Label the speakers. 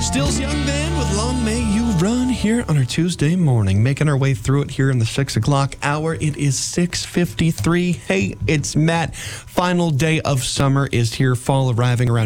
Speaker 1: Stills Young Band with Long May You Run here on our Tuesday morning. Making our way through it here in the 6 o'clock hour. It is 6:53. Hey, it's Matt. Final day of summer is here. Fall arriving around